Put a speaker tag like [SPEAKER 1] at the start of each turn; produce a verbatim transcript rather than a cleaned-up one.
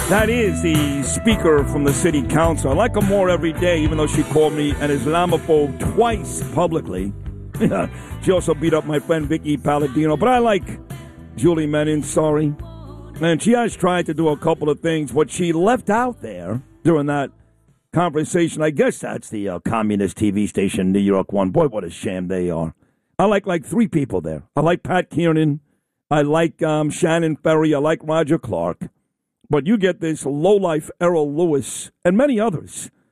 [SPEAKER 1] That is the speaker from the city council. I like her more every day, even though she called me an Islamophobe twice publicly. She also beat up my friend Vicky Palladino. But I like Julie Menin, sorry. And she has tried to do a couple of things. What she left out there during that conversation, I guess that's the uh, communist T V station, New York One. Boy, what a sham they are. I like like three people there. I like Pat Kiernan. I like um, Shannon Ferry. I like Roger Clark. But you get this lowlife Errol Lewis and many others